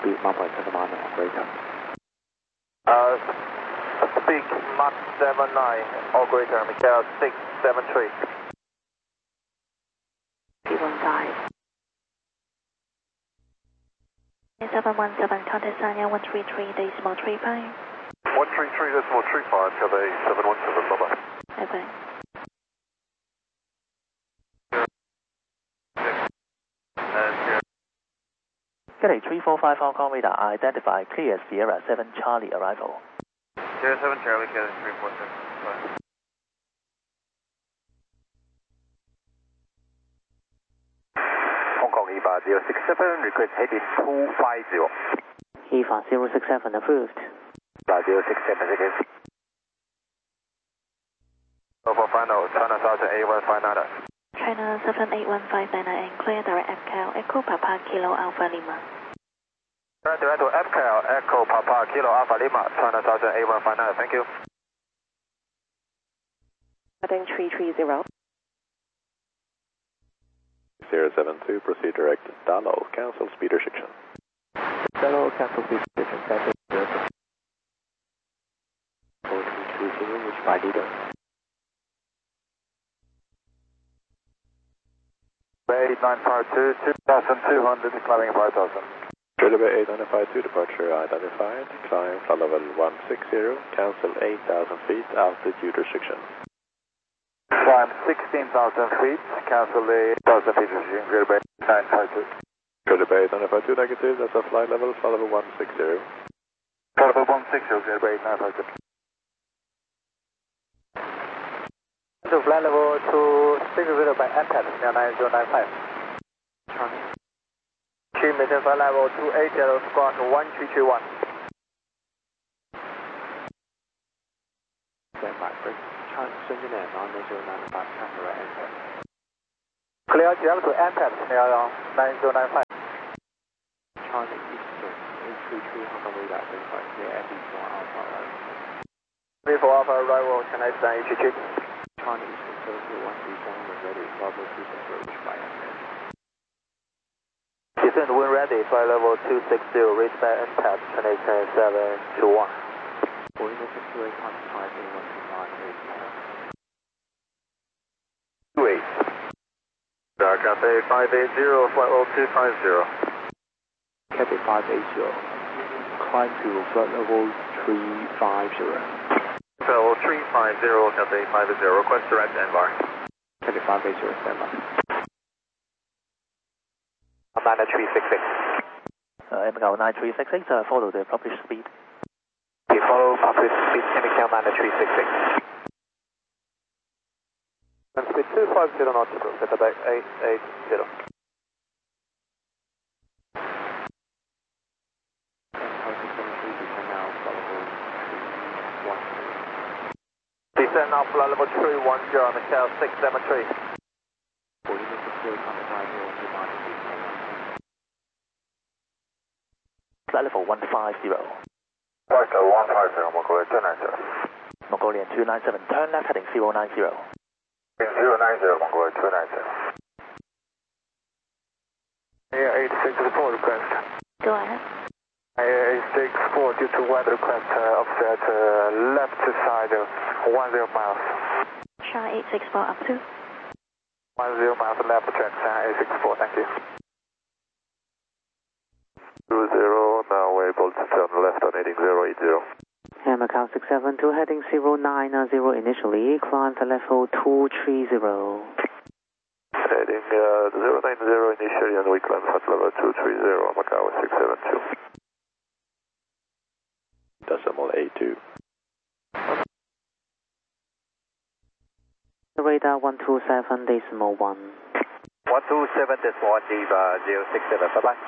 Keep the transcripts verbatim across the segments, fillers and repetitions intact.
speed one point seven nine or greater. Uh, speed Mach seven nine or greater, Michael six seven three. P one five. seven one seven, contact Sanya one three three decimal three five. one three three decimal three five, Cathay seven one seven, bye bye. Okay. Cathay three four five Hong Kong radar, identify clear Sierra seven Charlie arrival. Sierra seven Charlie, Cathay three four six, bye. Hong Kong E V A zero six seven, request heading two five zero. E V A zero six seven approved. zero six seven again. Over final, China Sergeant eight one five nine. China seven eight one five nine and clear direct F Cal Echo Papa Kilo Alpha Lima. Direct direct to F Cal Echo Papa Kilo Alpha Lima, China Sergeant eight one five nine, thank you. Heading three three zero. zero seven two, proceed direct Dallo, cancel speed restriction. Dallo, cancel speed restriction, cancel speed restriction. four three two zero, reach by leader. eight nine five two, two thousand two hundred, climbing five thousand. Trailer eight nine five two, departure identified, climb flight level one six zero, cancel eight thousand feet, altitude restriction. Climb sixteen thousand feet, cancel the eight thousand feet restriction, Trailer eight nine five two. Trailer eight nine five two, negative, that's a flight level, flight level one six zero. Flight level one six zero, Trailer eight nine five two. To flight level two six zero by M P A D nine zero nine five. Team maintain flight level two eight zero, squawk one three three one. Stand by, break. Shenzhen Air nine zero nine five, transfer at M P A D. Clear G M to M P A D nine zero nine five. China Eastern eight three three Hong Kong radar, identify clear F E four Alpha arrival. three four Alpha arrival, China Eastern eight three three. China Eastern seven two one three seven, when ready, Bravo two six zero, reach by M P A D. Descent when ready, flight level two six zero, reach by M P A D, China Eastern seven two one. Boeing six two eight, contact five eight one two five eight nine. two eight. Cathay five eight zero, flight level two five zero. Cathay five eight zero, climb to flight level three five zero. Flight level three five zero, Cathay five eight zero, request direct N V A R. Cathay five eight zero, stand by. nine three six six. Uh, M G A O nine three six six, uh, follow the published speed. Okay, follow published speed, M G A O nine three six six. And speed two five zero nautical, set about eight eight zero. Descend now, flight level three one zero, Michelle six seven three. Flight level one five zero. Flight level one five zero, Mongolian two nine zero. Mongolian two nine seven, turn left heading zero nine zero. zero nine zero, Mongolian two nine zero. Air eight six four request. Go ahead. Air eight six four, due to weather request, uh, offset uh, left side of one zero miles. Char eight six four up to. one zero miles left track, uh, eight six four, thank you. two zero, now we're able to turn left on heading zero eight zero. Macau six seven two, heading zero nine zero initially, climb to level two three zero. Heading uh, zero nine zero initially, and we climb at level two three zero, Macau six seven two. Decimal eight two. Radar one two seven decimal one. one two seven decimal one, E V A zero six seven, bye bye.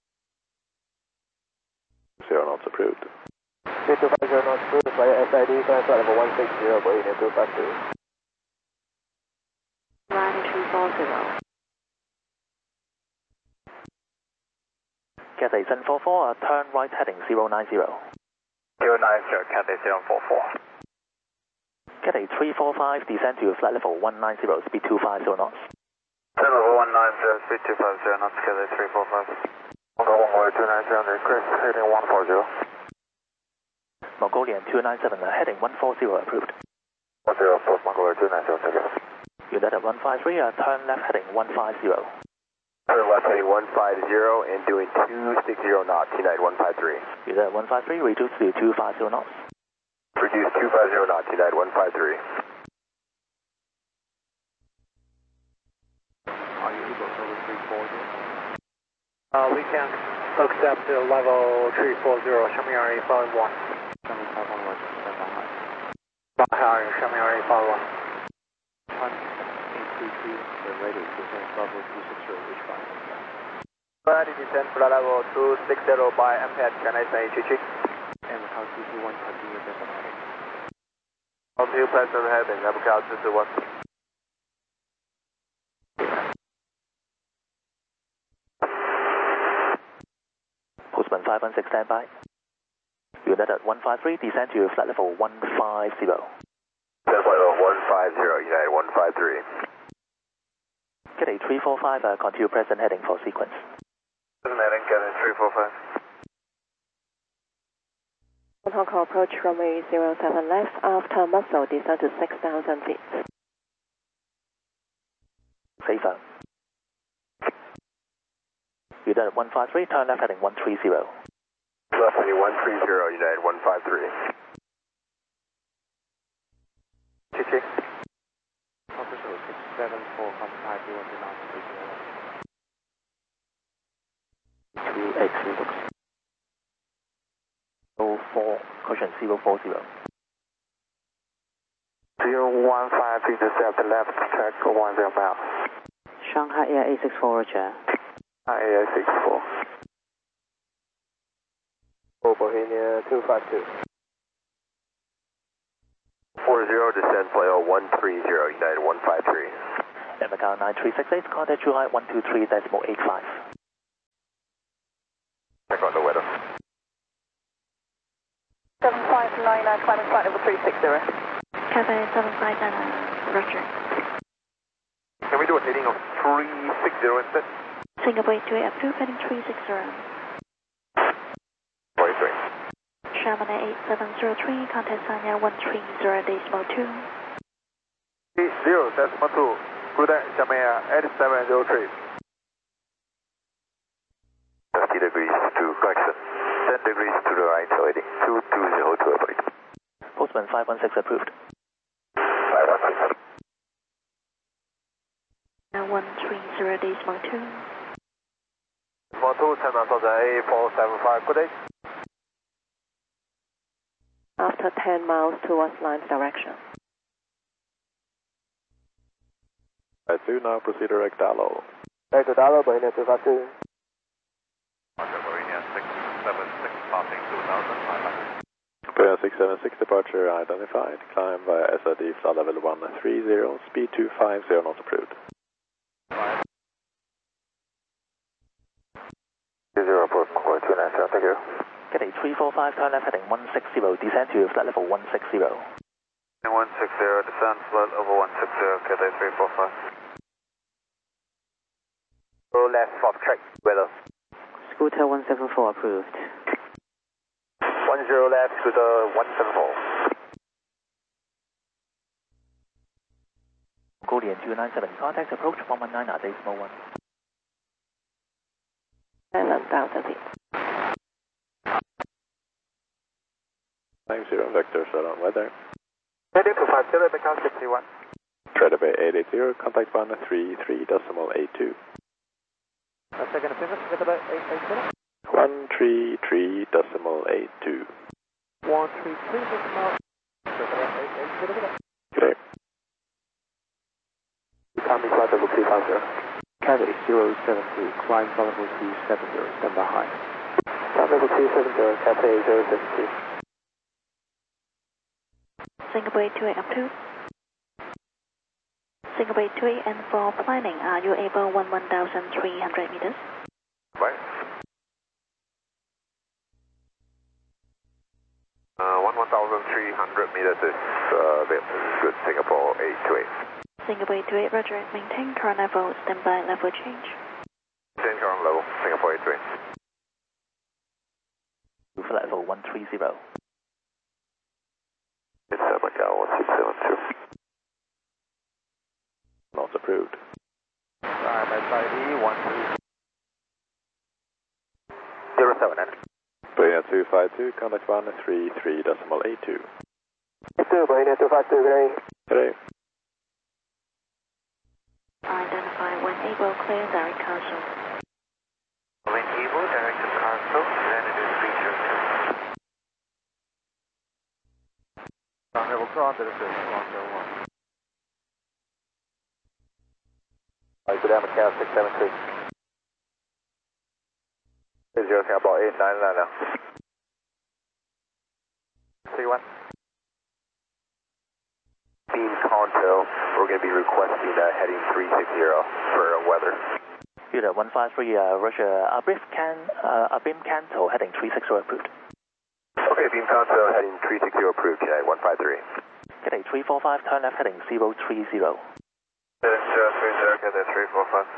Zero knots approved. three two five zero knots approved, via S I D, flight level one six zero, Boeing approved back to. nine three four zero. Cathay seven four four, uh, turn right heading zero nine zero. zero nine zero, Cathay seven four four. Cathay three four five, descend to flight level one nine zero, speed two five zero knots. Level one nine zero, speed two five zero knots, Cathay three four five. Hong Kong one two nine seven, request heading one four zero. Mongolian two nine seven, heading one four zero approved. one zero, post Mongolian two nine seven, thank you. United one five three, uh, turn left heading one five zero. Turn left heading one five zero and doing two six zero knots, United one five three. United one five three, reduce to two five zero knots. Reduce two five zero knots, United one five three. Are you able to over three four zero? Uh, we can accept uh, level three four zero, Xiamen R A five one. Xiamen five one, Roger, stand by. Baja, Xiamen R A five one. Climb eight three two, the radio descent level two six zero, reach five. Ready descent for level two six zero by M P H, can I say Chi Chi? And how two two one, continue present heading. Continue present heading, M P H two two one. Postman five one six, stand by. United one five three, descend to flight level one five zero. Descent flight level one five zero, United one five three. Get a three four five, uh, continue present heading for sequence. Present heading, get in three four five. Hong Kong approach runway zero seven left, after muzzle descend to six thousand feet. Safer. United one five three, turn left heading one three zero. Left heading one three zero, United one five three. Chi Chi. Official six seven four, contact you on the nine three zero. Two X looks. zero four, caution zero four zero. zero one five, intercept left track one zero miles. Shanghai Air eight six four, Roger. A A six four. Oh, Bohemia two five two. four zero, descend flight level one three zero, United one five three. And Macau nine three six eight, contact Zhuhai one two three decimal eight five. Check on the weather. seven five nine nine, climbing flight level three six zero. Cathay seven five nine nine, Roger. Can we do a heading of three six zero instead? Singapore two eight approved, heading three six zero. forty-three. Xiamen eight seven zero three, contact Sanya one three zero decimal two. zero decimal two. Good day, Xiamen eight seven zero three. fifty degrees to correction. ten degrees to the right, so heading two two zero to operate. Postman five one six approved. five one six. one three zero decimal two. For two, ten miles of the A four seven five, good day. After ten miles towards Lime's direction. I do now proceed direct Dallo. Back to Dallo, Bohemia two five two. Bohemia six seven six, passing two thousand five hundred. Bohemia six seven six, departure identified. Climb via S I D flight level one three zero, speed two five zero, not approved. two zero, approach Mongolian two nine seven, thank you. Get a three four five, turn left heading one six zero, descend to flight level one six zero. one six zero, descend flight level one six zero, get a three four five. Go left off track, weather. Scooter one seven four approved. one zero left to the one seven four. Mongolian two nine seven, contact approach one one nine, decimal one. And one thousand feet. Nine zero, vector set on weather. Heading to five zero, Macau sixty-one. Trader Bay eight eight zero, contact one three three decimal eight two. A second pivot, get about eight eight zero. one three three decimal eight two. one three three decimal eight eight zero. Okay. Economy flight level three five zero. Cathay zero seven two, climb flight level two seven zero, stand by high. Flight level two seven zero, Cathay zero seven two. Singapore two eight approved. Singapore two eight, and for planning, are you able one one thousand three hundred meters? Right. Uh, one one thousand three hundred meters is uh, bit good. Singapore eight two eight. Singapore two eight, Roger. Maintain current level, standby level change. Change current level. Singapore eight two eight. flight level one three zero. It's uh, Macau one six seven two. Not approved. R M S I D one three zero seven nine. Bahia two five two, contact one three three decimal eight two. two, Bahia two five two, good day. Good day. Identify when able, clear direct Castle. When able, direct to Castle, Xanadu three zero two. Level cross, it is one zero one. Alright, good day, Macau six seven three. Zero Singapore eight nine nine now. three one. Beam Conto, we're going to be requesting uh, heading three six zero for uh, weather. Unit one five three, uh, Roger. Abim can, uh, Abim Canto heading three six zero approved. Okay, Beam Conto heading three six zero approved, today one five three. Good day, three four five, turn left heading zero three zero. zero three zero, get there three four five.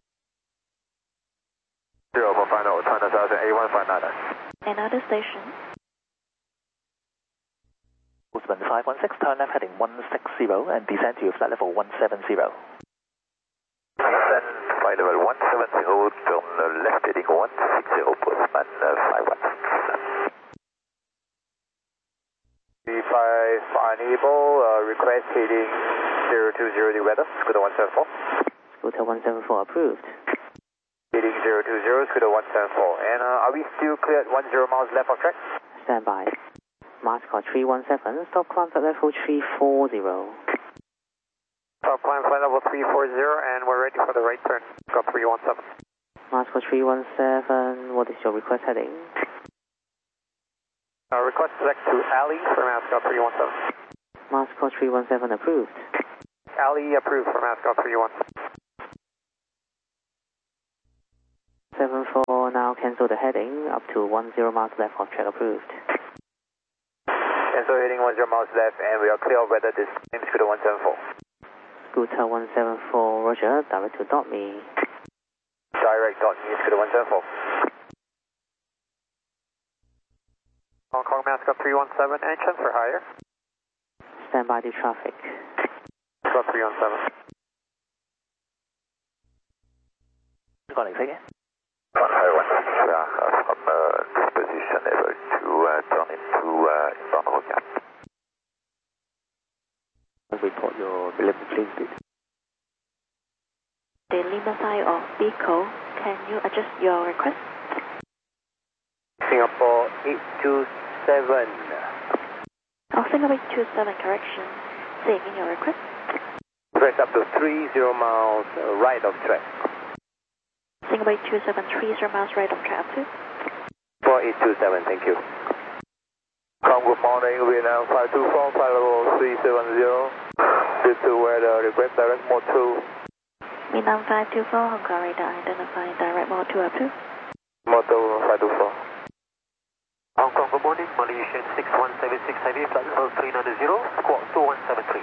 zero four five, no, turn one thousand eight one five nine nine. Another station. Postman five one six, turn left heading one six zero and descend to flight level one seven zero. Descend flight level one seven zero, turn left heading one six zero, Postman uh, five one six. B five unable, uh, request heading zero two zero, the weather, Scooter one seven four. Scooter one seven four approved. Heading zero two zero, Scooter one seven four. And uh, are we still clear at one zero miles left of track? Stand by. Mascot three one seven, stop climb at level three four zero. Stop climb flight level three four zero, and we're ready for the right turn. Got three one seven. Mascot three one seven, what is your request heading? Uh, request select to alley for Mascot three one seven. Mascot three one seven approved. Alley approved for Mascot three one seven. seven four, now cancel the heading, up to one zero miles left of track approved. And so heading one zero miles left, and we are clear of weather this time, Scooter one seven four. Scooter one seven four, Roger, direct to dot me. Direct dot me, Scooter one seven four. Hong Kong Mascot three one seven, engine for hire. Stand by the traffic. Mascot three one seven. Go on, say again. One higher one six, uh, from uh, this position level to uh, turn into uh, inbound Roca. Report your Lima plane speed. The Lima side of Bico, can you adjust your request? Singapore eight two seven. Oh, Singapore eight two seven, correction. Say again your request. Press up to three zero miles uh, right of track. Singapore eight two seven, three zero miles right of track, approved. four eight two seven, thank you. Come, good morning, Vietnam five two four, flight level three seven zero. This is where the request direct mode two. Vietnam five two four, Hong Kong radar identified direct mode two approved. Mode two, five two four. Hong Kong, good morning, Malaysian six one seven six heavy, flight level three nine zero, squawk two one seven three.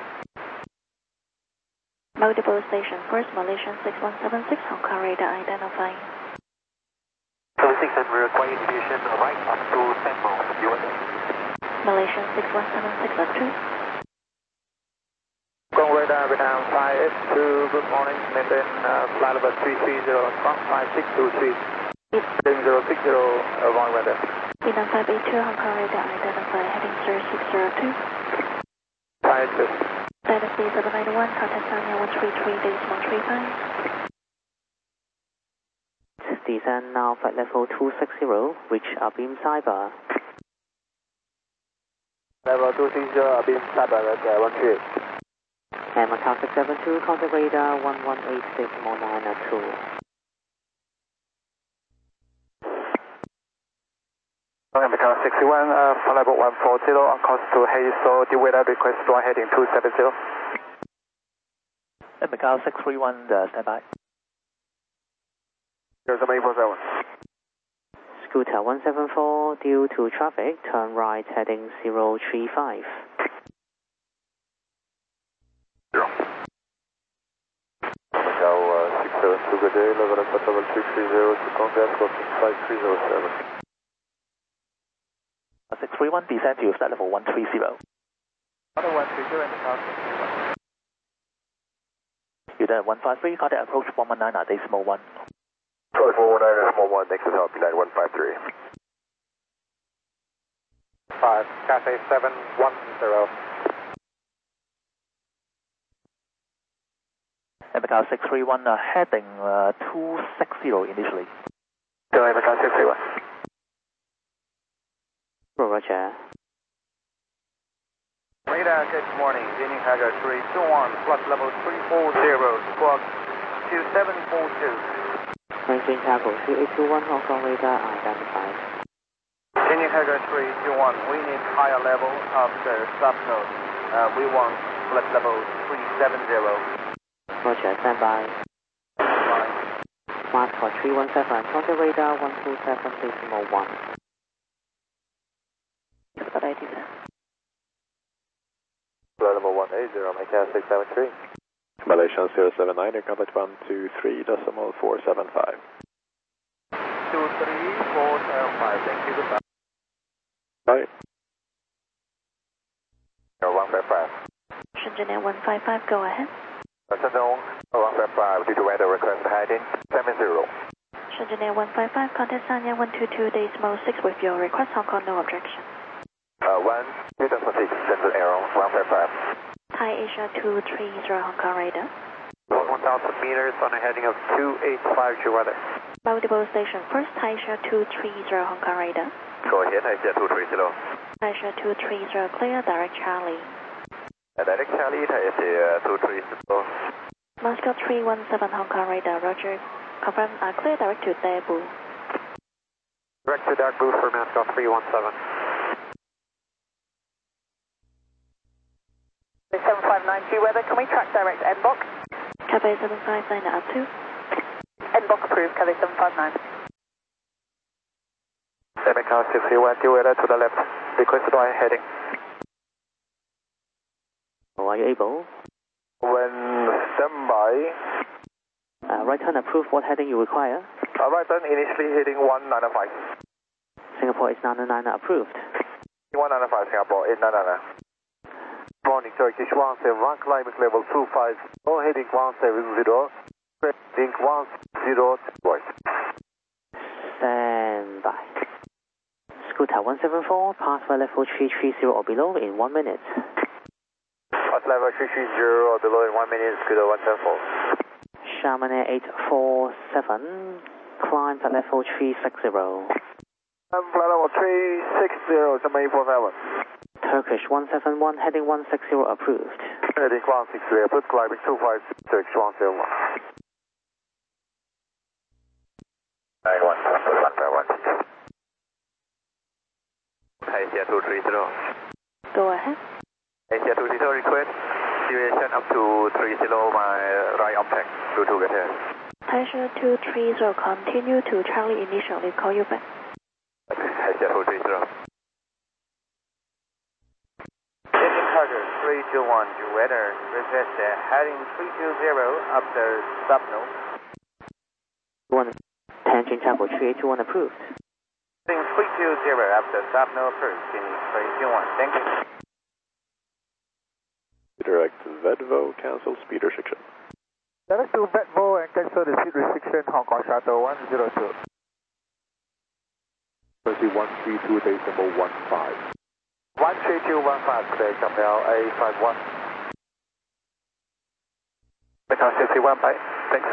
Multiple station, first Malaysian six one seven six, Hong Kong radar identifying. seven six and require deviation right up to ten miles, U S A. Malaysian six one seven six, approved. Hong Kong radar, Vietnam five eight two, good morning, maintain uh, flight level three three zero, cross five six two three. Heading zero six zero, avoid weather. Vietnam five eight two, Hong Kong radar identified, heading zero six zero two. five two. Dynasty seven nine one, contact Sanya one three three, days one three five. Descend now flight level two six zero, reach Abim Cyber. Level two six zero, Abim Cyber, that's uh, one three eight. And Macau six seven two, contact radar one one eight six nine two. Okay, Macau sixty-one, uh, flight level one four zero, on course to Hazel, the weather request one heading two seven zero. And Macau six three one, uh, stand by. Here's a eight four seven. Scooter one seven four, due to traffic, turn right heading zero three five. Zero. Macau uh, six seven two, good day, level at level three three zero to contact, five three zero seven. six three one, descend to flight level one three zero. Other one three zero in the car six three one. Unit one five three, contact approach one one nine at decimal one. Approach one one nine decimal one, next is Hockey Line one five three. five, Cathay seven one zero. And the car six three one, uh, heading uh, two six zero initially. Go ahead, car six three one. Roger. Radar, good morning. Union Tiger three two one, plus level three four zero, squawk two seven four two. Maintain Cargo three eight two one, Hong Kong radar identified. Union Tiger three two one, we need higher level of the subnode. Uh, we want flight level three seven zero. Roger, stand by. Fine. Mark for three one seven, contact radar one two seven decimal one. About eighty, sir. Flight level one eight zero, make cat six seven three. Malaysian zero seven nine, contact one two three decimal four seven five. two three four seven five, thank you, goodbye. Bye. one five five. Shenzhen one five five, go ahead. Shenzhen one five five, due to weather request heading seven zero. Shenzhen one five five, contact Sanya one two two decimal six with your request, Hong Kong, no objection. Uh, one, two thousand six, Central Aero one five five. Thai Asia two three zero, Hong Kong radar. one thousand meters on a heading of two eight five two weather. Multiple station, first Thai Asia two three zero, Hong Kong radar. Go ahead, Asia two three zero. Thai Asia two three zero, clear, direct Charlie. Uh, direct Charlie, Asia two three zero. Moscow three one seven, Hong Kong radar, roger. Confirm, uh, clear, direct to Daegu. Direct to Daegu for Moscow three one seven. seven five nine G weather, can we track direct N B O C? Cathay seven five nine up to. N B O C approved, Cathay seven five nine. American six three one, G weather to the left, request right heading. Oh, are you able? When standby, Uh, right turn approved, what heading you require? uh, right turn initially heading one nine five. Singapore is nine nine approved. one nine five Singapore, eight nine nine. Morning, Turkish one seven one, climbing level two five zero, heading one seven zero, heading one zero, voice. Stand by. Scooter one seven four, pass flight level three three zero or below in one minute. Pass level three three zero or below in one minute, Scooter one seven four. Chamonix eight four seven, climb flight level three six zero. Um, flight level three six zero, Chamonix eight four seven. Turkish one seven one, heading one six zero approved. Heading one six zero, put climbing two five, Turkish one seven one. nine one, one five one. Asia two three zero. Go ahead. Asia two three zero request, duration up to three zero, my right impact, two two get here. Thai Asia two three zero, continue to Charlie initially, call you back. Asia two three zero. Cargo three two one, to weather, request uh, heading three two zero up the subnode. One Tianjin Cargo three eight two one approved. Heading three two zero up the subnode approved, Union three two one, thank you. Direct Vedvo, cancel speed restriction. Direct to Vetvo and cancel the seat restriction, Hong Kong Shuttle one zero two. one three two decimal one five. one three two one five, today, Campbell A five one. Macau six three one, bye. Thanks.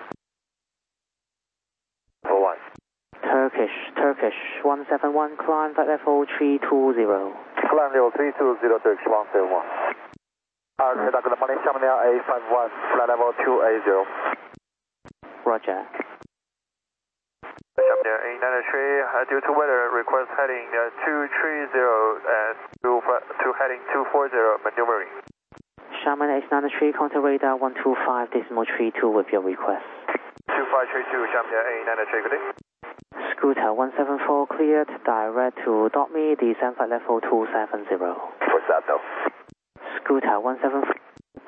four one. Turkish, Turkish one seven one, climb flight level three two zero. Climb level three two zero, Turkish one seven one. Uh, contact the Malaysia Chamonix A five one, flight level two eight zero. Roger. Chamonix A nine three, uh, due to weather, request heading uh, two three zero and to, to heading two four zero, maneuvering. Chamonix nine three, contact radar one two five decimal three two with your request. two five three two, Chamonix A nine three, good day. Scooter one seven four cleared, direct to Dotme, descend flight level two seven zero. What's that though? Scooter one seven four.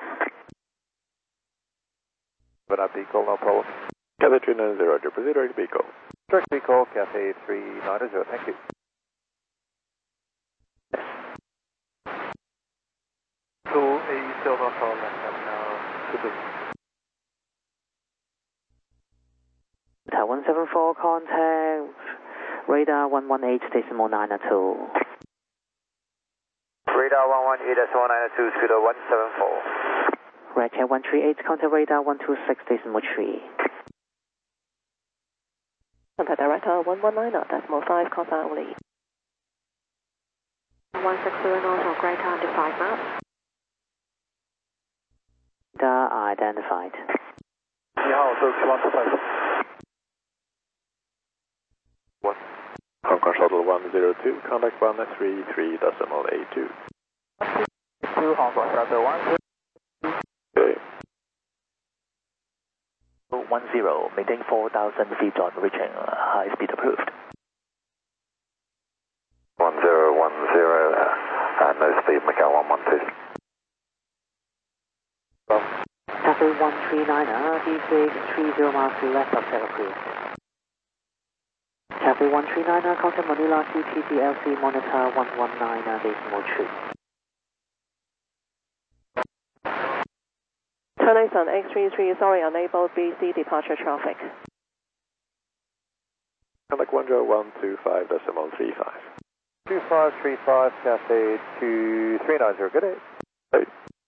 But at Pico, no problem. Cathay three nine zero, proceed direct Pico. Direct Pico, Cathay three nine zero, thank you. Silver Call, let now two two. Hotel one seven four, contact radar one one eight decimal nine two. Radar one one eight decimal nine two, Scooter one seven four. Red Cat one three eight, contact radar one two six decimal three. Contact director one one nine decimal five, contact only. one six zero north of Great Town, five miles. Radar identified. 你好，这是 one two five. Hong Kong Shuttle one zero two, contact one three three decimal eight two. two Hong Kong Shuttle one. Okay. one zero, maintain four thousand feet on reaching uh, high speed approved. one zero one zero, uh, no speed, Macau one one two. Cafe one three nine, D six three zero miles to left of set approved. Cafe one three nine, contact Manila T T C L C monitor one one nine decimal three. Turning on X three three, sorry, unable B C departure traffic. Contact one zero one two five decimal three five. two five three five, Cathay two three nine zero, good day. Hey.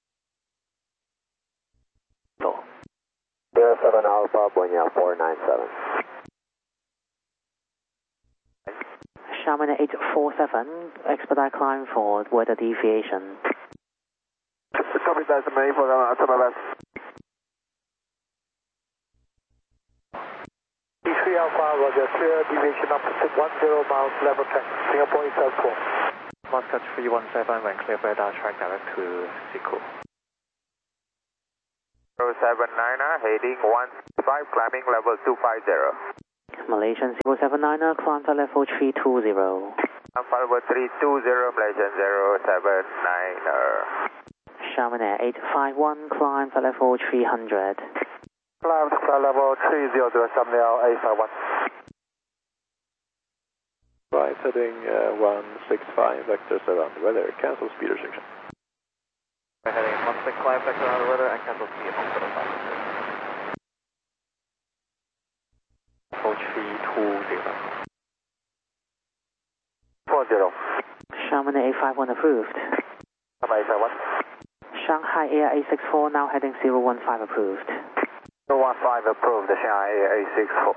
So, zero seven Alpha, Boeing four nine seven. Xiamen eight four seven, expedite climb for weather deviation. Copy that, May for the to my left. E three Alpha, Roger, clear deviation up to one zero miles, level ten, Singapore South four. Muscat three one seven, when clear radar, track direct to Siku. zero seven niner, heading one five, climbing level two five zero. Malaysian zero seven niner, climb to level three two zero. Alpha level three two zero, Malaysian zero seven niner. Xiamen Air eight five one, climb to level three hundred. Climb to flight level three zero zero, Samuel eight five one. Right, heading uh, one six five, vectors around the weather, cancel speed restriction. Heading one six five, vector around the weather, and cancel speed on zero five. Level three two zero. four zero. Xiamen Air eight five one approved. eight five one. Shanghai Air eight six four, now heading zero one five approved. zero one five approved, the Shanghai Air eight six four.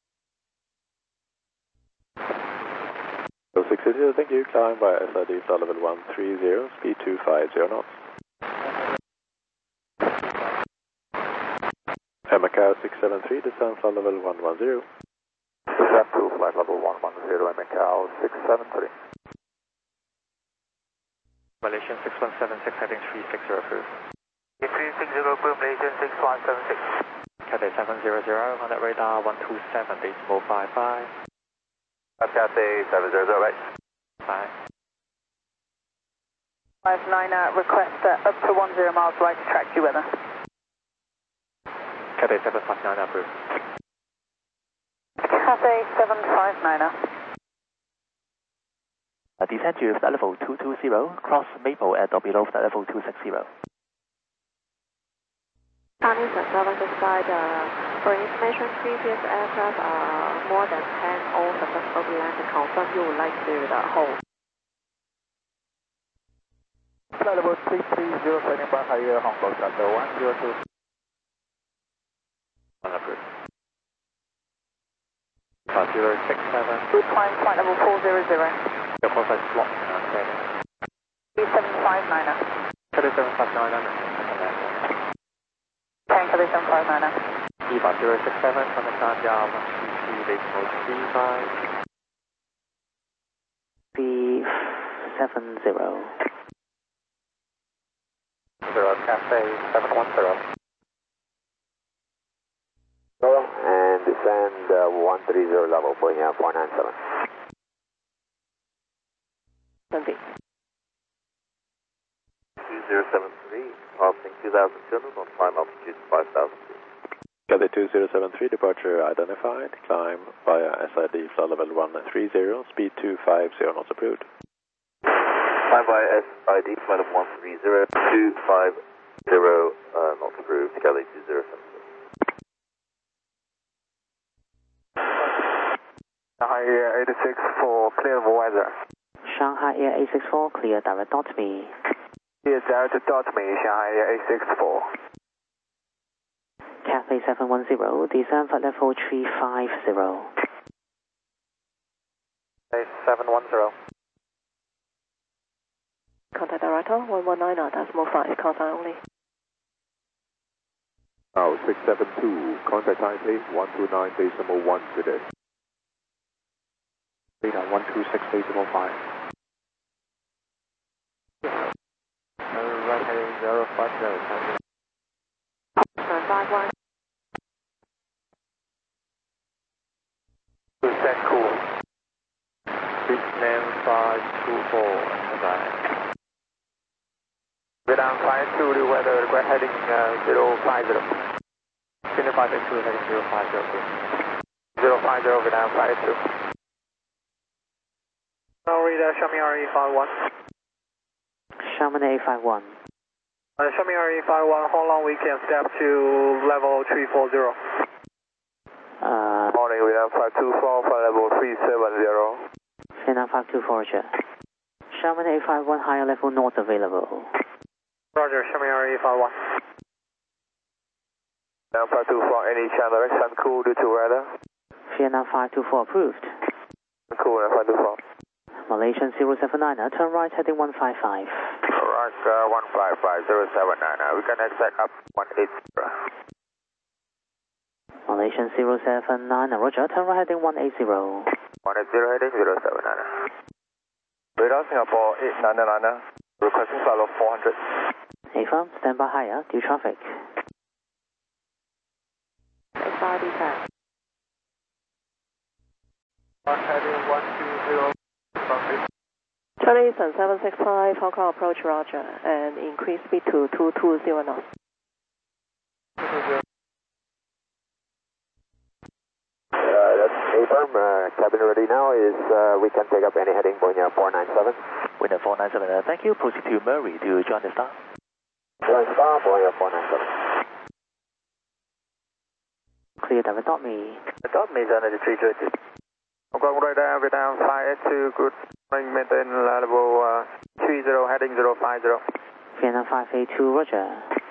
zero six zero, thank you, climb by S I D flight level one three zero, speed two five zero knots. Air Macau six seven three, descend flight level one one zero. Descend to flight level one one zero, Air Macau six seven three. Malaysian six one seven six, heading three six zero approved. three six zero, approved, Malaysian six one seven six. Cathay seven zero zero, on that radar one two seven, decimal five five. Cathay seven zero zero, right. Bye. five niner, request uh, up to one zero miles right to track due weather. Cathay seven five nine approved. Cathay seven five niner. uh, descend to flight level two two zero, cross Maple at or below flight level two six zero. Chinese and Southern side, uh, for information, previous aircraft are more than ten all successfully landed. Confirm you would like to uh, hold. Flight level three three zero, standing by higher Hong Kong Shuttle one zero two. One approved. Five zero six seven. Good climb, flight level four zero zero. Your call sign slot and training. three seven five niner. Cathay seven five nine and ten Cathay seven five niner. E five zero six seven, contact Sanya one two two, decimal three five. B seven zero. Zero, Cathay seven one zero. And descend uh, one three zero level, Boeing four nine seven. Twenty. two zero seven three, passing two thousand two hundred on climb altitude five thousand feet. Cathay two zero seven three, departure identified, climb via S I D flight level one three zero, speed two five zero knots approved. Climb by S I D flight of one three zero, two five Zero, uh, not approved, Kelly two zero seven. Shanghai Air eighty-six for clear weather. Shanghai Air eight six four, clear direct dot me. Clear direct dot me, Shanghai Air eight six four. Cathay seven one zero, descend flight level three five zero. seven one zero. Contact director, one one nine, decimal five, call sign only. Now six seven two, contact Taipei one two nine decimal one today. Radar one two six decimal five. Right heading zero five zero. Turn five one. Set cool. Big name five two four. Vietnam five two, the weather, we're heading uh, zero five zero. Senior five eight two heading zero five zero. zero five zero, Vietnam five two. Now radar, show me R E five one. Xiamen A five one. Uh, show me R E five one, how long we can step to level three four zero? Uh, Morning, Vietnam five two four, flight level three seven zero. Vietnam five two four, Roger. Xiamen A five one, higher level not available. Roger, show me R E five one. Vietnam five two four, any channel direction cool due to weather? Vietnam five two four approved. Cool, Vietnam five two four. Malaysian zero seven nine, turn right heading one five five. Right, uh, one five five zero seven nine, we can expect up one eight zero. Malaysian zero seven nine, Roger, turn right heading one eight zero. one eight zero heading zero seven nine. Radar Singapore eight nine nine, requesting flight level four hundred. A-firm, stand by higher, due traffic. X R D ten. Heading one two zero. Charlie Eastern seven six five, Hong Kong approach Roger, and increase speed to two two zero knots. Uh, that's A-firm, uh, cabin ready now is, uh, we can take up any heading Boeing four nine seven. Winner four nine seven, uh, thank you. Proceed to Murray to join the star. Join star, Boeing four nine seven. Clear direct dot me. Dot me is under the three thirty. Hong Kong radar, Vietnam five eight two, good morning, maintain level uh, three zero, heading zero five zero. Vietnam five eight two, Roger.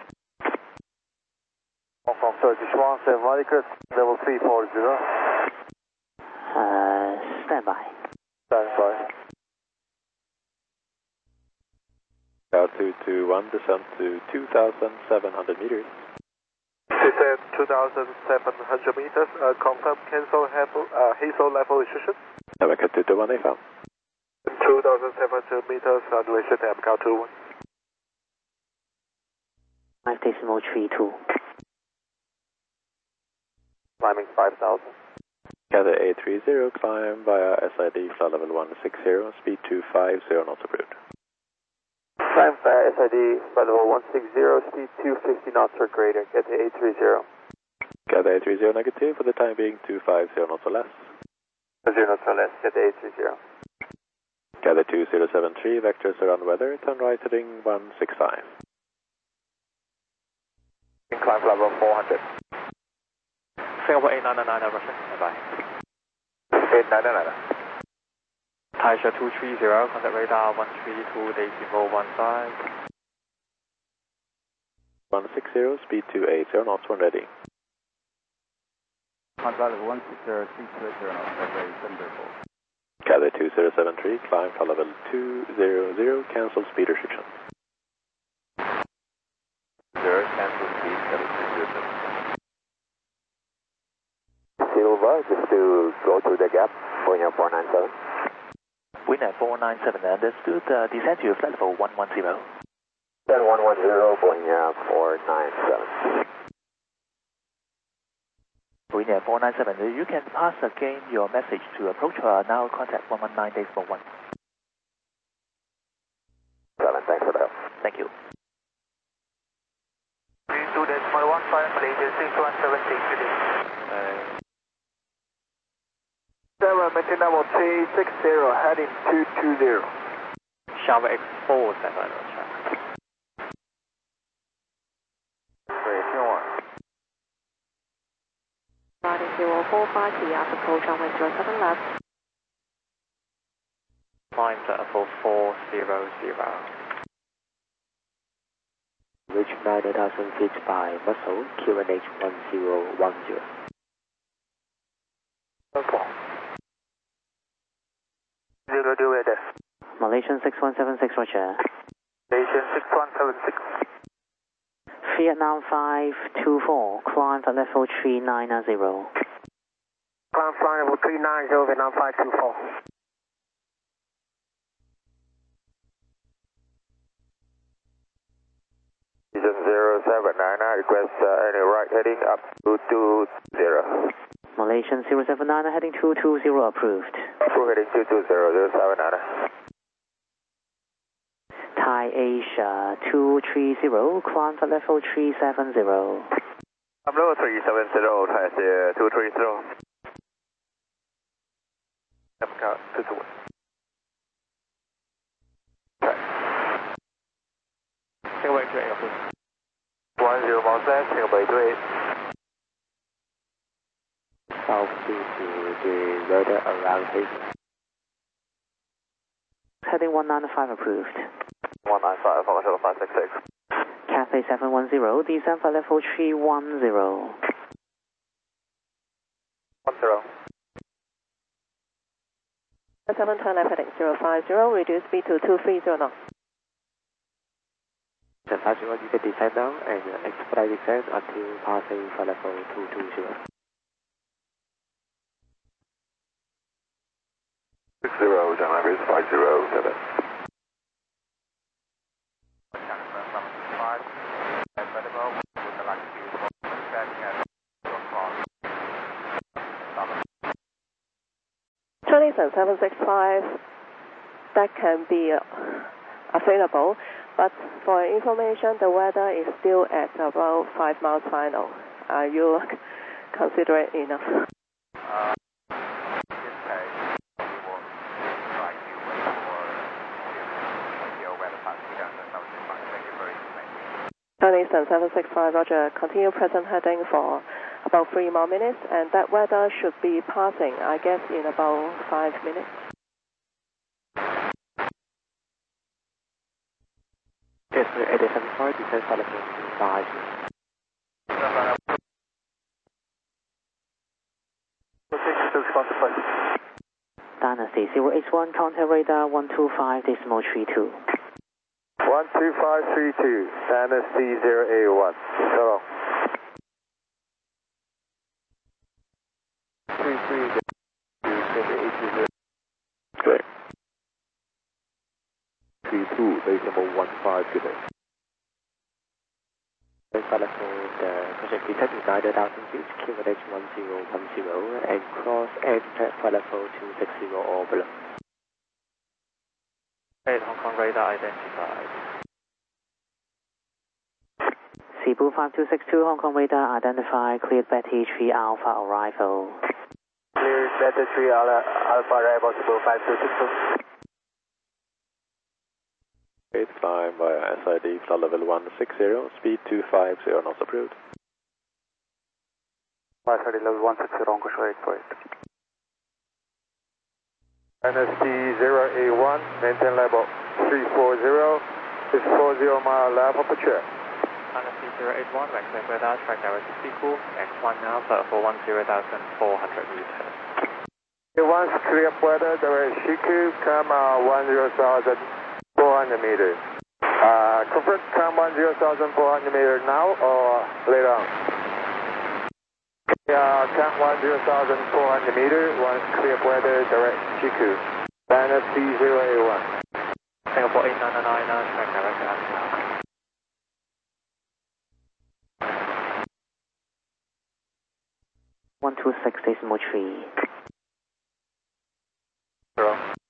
Hong Kong Turkish one seven, request level three four zero. Uh, stand by. Stand by. Now two two one, descent to two thousand seven hundred meters. Descent two thousand seven hundred meters, uh, confirm cancel level, uh, Hazel level restriction. America two two one, A-firm. two thousand seven hundred meters, and we should have count two one. five decimal three two. Climbing five thousand. Gather A three zero, climb via S I D, flight level one six zero, speed two five zero, not approved. Climb via S I D, flight level one six zero, speed two fifty knots or greater, get to A three zero. Gather A three zero negative, for the time being two five zero knots or less. zero knots or less, get to A three zero. Gather two zero seven three, vectors around weather, turn right heading one six five. Climb flight level four hundred. Singapore eight nine nine, Russian, bye. eight nine nine. Taisha two three zero, contact radar one three two decimal one five. one six zero, speed two eight zero knots when ready. Contact level one six zero, speed two eight zero knots, runway seven zero four. Gather two zero seven three, climb flight level two zero zero, cancel speed restriction. Zero, cancel speed, gather two zero seven. Silva, just to go through the gap, Boeing four nine seven. Winner four nine seven, understood. Uh, descend to flight level one one zero. Then one one zero, Boeing four nine seven. Winner four nine seven, you can pass again your message to approach her. Now contact one one nine decimal one. seven, thanks for that. Thank you. three two decimal one five, Malaysia six one seven six today. seven, maintain level three six zero, heading two two zero. Sharp X four seven, Roger. four five, clear after approach runway zero seven left. Climb flight level four zero zero. Reach nine thousand feet by muscle, Q N H one zero one zero. Zero, do it. Malaysian six one seven six, roger. Malaysian six one seven six. Vietnam five two four, climb at level three nine zero. Climb flight level three nine zero, Vietnam five two four. zero seven nine nine, request uh, any right heading up to two zero. Malaysian zero seven nine heading two two zero approved. Full heading two two zero, zero seven nine. Thai Asia two three zero, climb at level three seven zero. I'm level three seven zero, Thai Asia two three zero. Epcot two two one. Singapore eight two eight, please. one zero miles left, Singapore eight two eight. South due to the weather around Haven. Heading one nine five approved. one nine five, Hotel five six six. Cathay seven one zero, descend for level three one zero. one zero. seven turn left heading zero five zero, reduce speed to two three zero knots. Then five zero, you can descend now and expedite descent until passing for level two two zero. six zero, John Iris five zero seven. Chinese and seven six five, that can be uh, available, but for information, the weather is still at about five miles final. Are you considering enough? Uh, in this case, we will try to wait for your weather pattern. Thank you very much. Chinese and seven six five, roger. Continue present heading for about three more minutes, and that weather should be passing, I guess, in about five minutes. Yes, we're eight seven five, descend for level two five zero. Dynasty zero eight one, contact radar one two five decimal three two. one two five three two, Dynasty zero eight one. Hello. three three zero. Okay. three two, decimal one five, good day. For level the project descent to nine thousand feet, Q N H one zero one zero, and cross and for level two six zero or below. eight Hong Kong radar identified. Cebu five two six two, Hong Kong radar identified, cleared Betty three Alpha arrival. Clear Delta three Alpha arrival, Cebu five two six two. eight climb via S I D, flight level one six zero, speed two five zero knots approved. S I D level one six zero, Anchorage eight four eight. N S T zero eight one, maintain level three four zero, is four zero mile left aperture. N S T zero eight one, right clear radar, track direct to Siku, X one now, flight level one zero thousand four hundred meters. Once clear weather, direct Shiku, come uh, one zero thousand four hundred meters. Uh, confirm come one zero thousand four hundred meters now or later on? Yeah, come one zero thousand four hundred meters, once clear weather, direct Shiku. N S T zero eight one. Singapore eight nine nine, track direct to Aspen. one two six decimal three. Zero.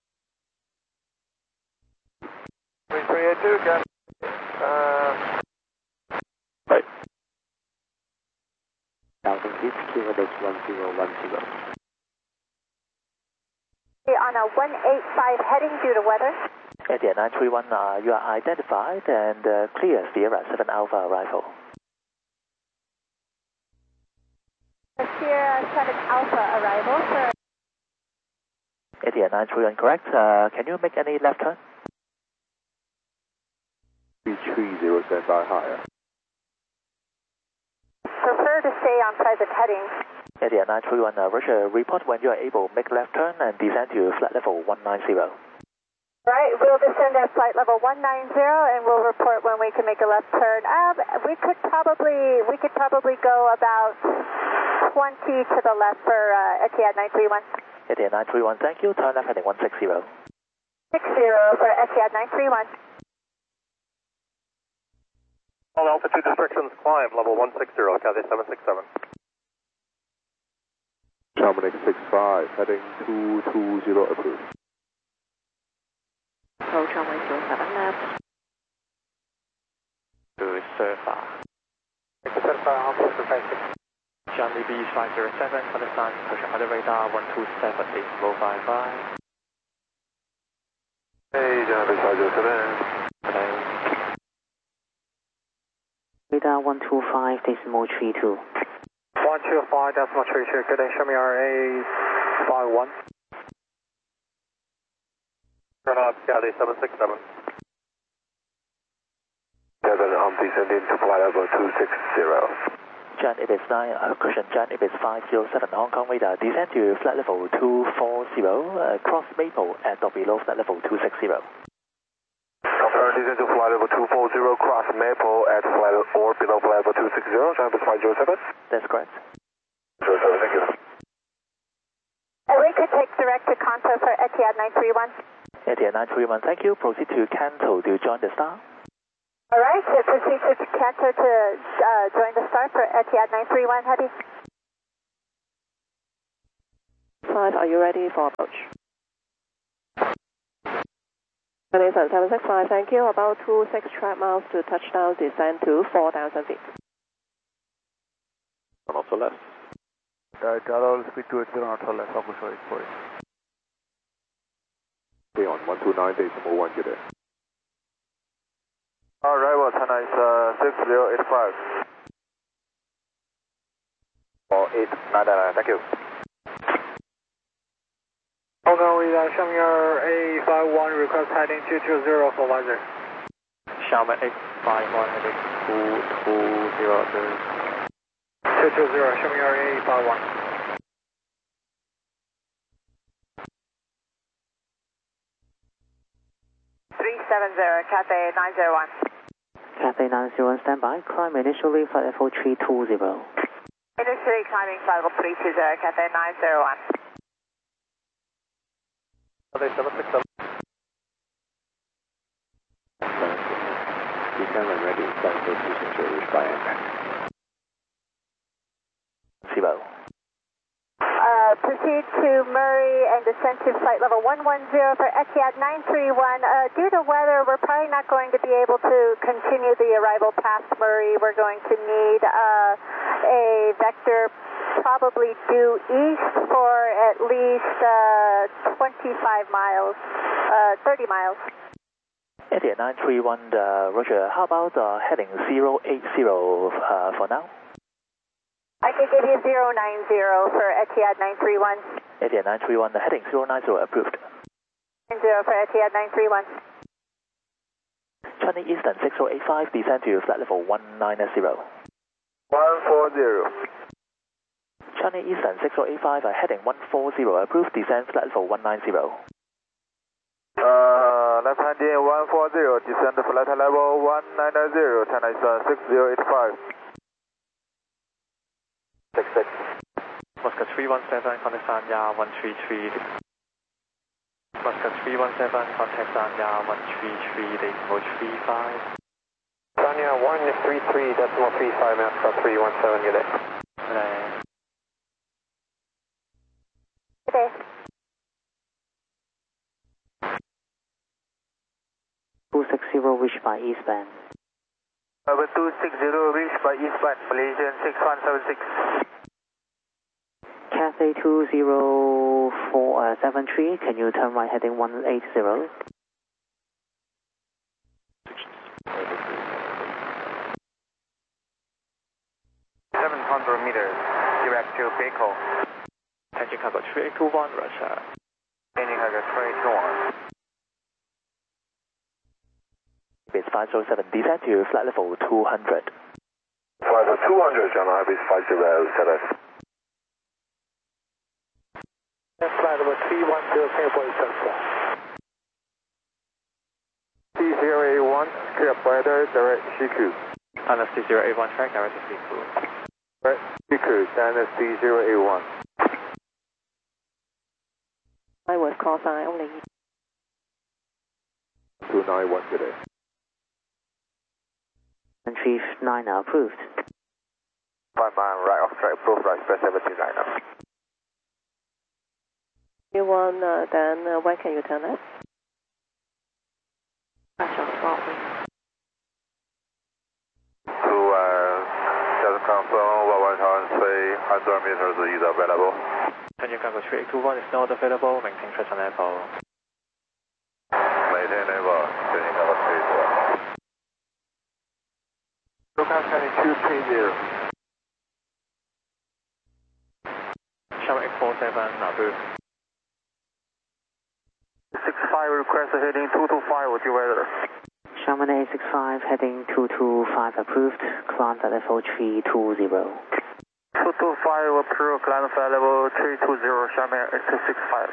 three three eight two, can, uh, Right. Thousand feet, Q N H one zero one zero. On a one eight five heading due to weather. India nine three one, uh, you are identified and uh, clear Sierra seven Alpha arrival. Sierra seven Alpha arrival for Etihad nine three one correct. Uh, can you make any left turn? three three zero, stand by higher. prefer to stay on present heading. Etihad nine three one, uh, Roger, report when you are able, make left turn and descend to flight level one nine zero. Right, we'll descend at flight level one nine zero and we'll report when we can make a left turn. Um, we could probably we could probably go about twenty to the left for uh, Etihad nine three one. Etihad nine three one, thank you. Turn left heading one six zero. six zero for Etihad nine three one. All altitude restrictions, climb level one six zero, Cathay seven six seven. Chamonix six five, heading two two zero approved. Approach runway zero seven left. To Surfa. Surfa, Alpha Surfa. Charlie B five zero seven, understand, pushing other radar one two seven eight zero five five. Hey, Charlie five zero seven. Hello. Radar one two five decimal three two. one two five decimal three two, good day, show me R A five one. Turn off, Cathay seven six seven. seven, I'm descending to flight level two six zero. Jan Ibis nine, uh, cushion Jan Ibis five zero seven, Hong Kong radar, descend to flight level two four zero, uh, cross Maple at or below flight level two six zero. Confirm descend to flight level two four zero, cross Maple at flight or below flight level two six zero, Jan Ibis five zero seven. That's correct. zero seven, thank you. And we could take direct to Kanto for Etihad nine three one. Etihad nine three one, thank you. Proceed to Kanto to join the star. All right, so proceed to Kanto to uh, join the star for Etihad nine three one, heavy. Five, are you ready for approach? Malaysian seven six five, thank you. About two six track miles to touchdown, descend to four thousand feet. One also left. Uh, Jalo, speed two eight zero, not left, Officer sorry, sorry. Stay on one two nine decimal one, get in. Arrival, China is uh, six zero eight five. four eight nine nine, thank you. Hong Kong radar, show me your A five one, request heading two two zero for visor. Xiaomi eight five one, heading two two zero, two two zero, show me your A five one. three seven zero, Cathay nine zero one. Cathay nine zero one, standby. Climb initially flight level three two zero. Initially climbing flight level three two zero, Cathay nine zero one. Cathay seven six seven. Descend when ready, flight level two six zero, reach by impact. Zero. Uh, proceed to Murray and descend to flight level one one zero for Etihad nine three one. Uh, due to weather, we're probably not going to be able to continue the arrival past Murray. We're going to need uh, a vector probably due east for at least uh, twenty-five miles, uh, thirty miles. Etihad nine three one, uh, Roger, how about uh, heading zero eight zero uh, for now? I can give you zero nine zero for Etihad nine three one. Etihad nine three one, heading zero nine zero approved. zero for Etihad nine three one. China Eastern six zero eight five, descend to flight level one nine zero. one four zero. China Eastern six zero eight five, uh, heading one four zero approved, descend flight level one nine zero. Uh, left hand in one four zero, descend flight level one nine zero, China Eastern six zero eight five. six six. Muscat three one seven, contact Sanya one three three. Muscat three one seven, contact Sanya one three three, decimal three five. Sanya one three three, decimal three five, Muscat three one seven, good day. Hello. Good day. two six zero, reach by eastbound. Number two six zero, reach by eastbound, Malaysian six one seven six. Cathay two zero four seven three, can you turn right heading one eight zero? seven hundred meters, direct back to Pico. Engine cargo three eight two one, Russia. Engine cargo three eight two one. Base five zero seven, descend to flight level two hundred. Flight level two hundred, Channel Base five zero seven. Flight level three one zero, Singapore is four. C zero eight one, clear up weather, direct Shiku. China C zero eight one, track direct to Shiku. Direct Shiku, China C zero eight one. I was call sign only. two nine one today. And three nine are approved. Five mile right off track, approved, right, express seventeen nine now. You want, uh, then uh, when can you turn left? Pressure twelve. To uh, just confirm what one thousand three hundred meters is available. Engine cargo three eight two one is not available, maintain traction level. Maintain level, engine cargo three eight two one. Lucas heading two three zero. Channel eight four seven, approved. six five, request heading two two five, what's your weather? Sherman eight six five, heading two two five approved, climb at level three two zero. two two five, approved, climb flight level three two zero, Sherman eight six five.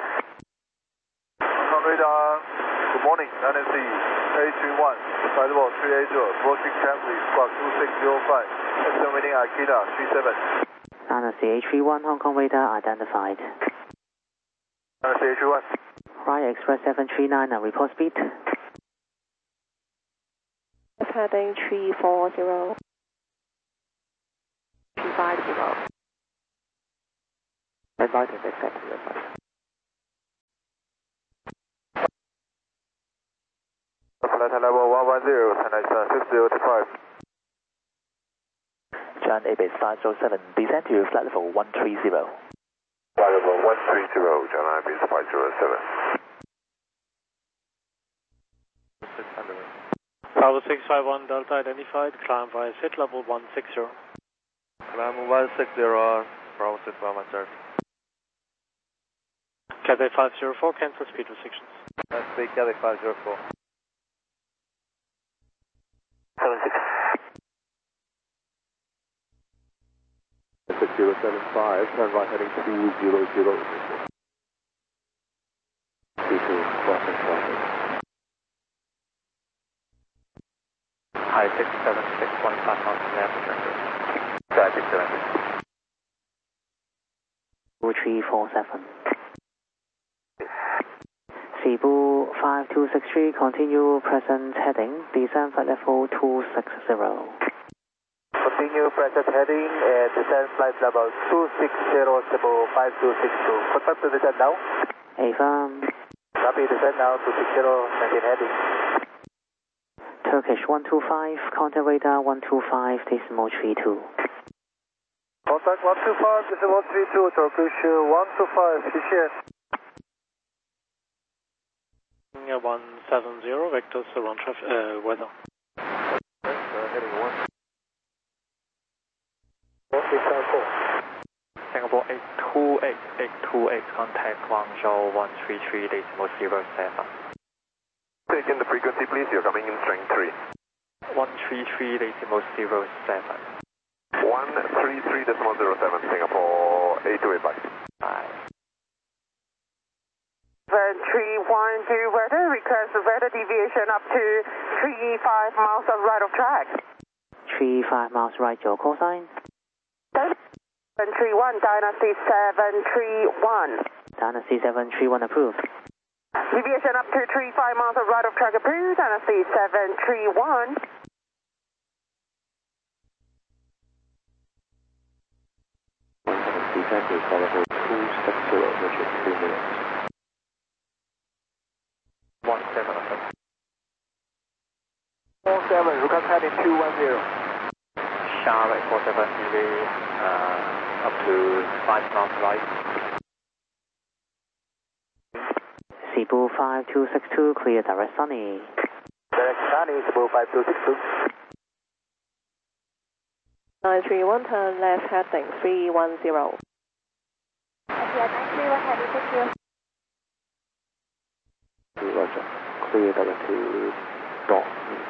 Radar, good morning, N S C eight three one, flight level three eight zero, approaching Camry, squawk two six zero five, estimating Akita three seven. N S C eight three one, Hong Kong radar identified. N S C eight three one. Right, Express seven three nine, now report speed. Heading three four zero. three five zero. Red light is accepted, red light. Flight level one one zero, China six zero two five. John A base five zero seven, descend to flight level one three zero. Flight level one three zero, China base five zero seven. Tower six five one, Delta identified, climb via set level one six zero. Climb one six zero, Bravo six one one zero. Cathay five zero four, cancel speed restrictions. Let's speak Cathay five zero four. seven six. six zero seven five, turn right heading two zero zero. two two, crossing traffic. High six seven six one five on left traffic. Five six seven. two three four seven. Cebu five two six three, continue present heading, descend flight level two six zero. Continue present heading and descend flight level two six zero, Cebu five two six two. Confirm to descend now. Affirm. Copy, descend now, two six zero, maintain heading. Turkish one two five, contact radar one two five, decimal three two. Contact one two five, decimal three two, Turkish one two five, 谢谢。 one seven zero, vectors around traffic, uh, weather. Heading one. Singapore eight two eight, eight two eight, contact Guangzhou one three three, decimal zero seven. Take in the frequency please, you're coming in strength three. one three three, decimal zero seven. one three three decimal zero seven, Singapore eight two eight five. Bye. three one zero weather, request weather deviation up to three five miles of right of track. three five miles right, your call sign. seven three one, Dynasty seven three one. Dynasty seven three one approved. Deviation up to three five miles of right of track approved, Dynasty seven three one. Descend to flight level two six zero, Richard, three minutes. one seven, okay. four seven, Lucas heading two one zero. Sharp eight four seven, delay uh, up to five knots right. Cebu five two six two, clear direct Sunny. Direct Sunny, Cebu five two six two. nine three one, turn left heading three one zero. Etihad nine three one heading to you. Roger. Clear double two dot.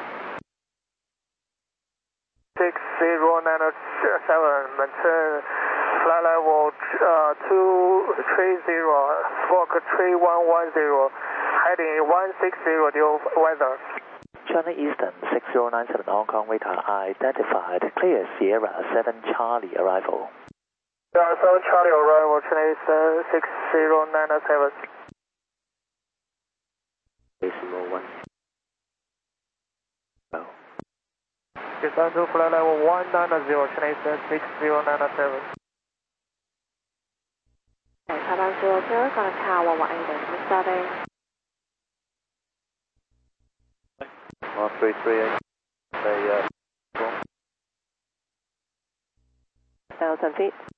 six zero nine seven, maintain flight level uh, two three zero, Fokker three one one zero, heading one six zero due weather. China Eastern six zero nine seven Hong Kong radar identified, clear Sierra seven Charlie arrival. Sierra seven Charlie arrival, China Eastern six zero nine seven. Decimal one. Oh. Descend to flight level one nine zero, China Eastern six zero nine seven. Taiwan zero zero, gonna tower one eight eight, starting. one three three eight. They, uh, one thousand feet.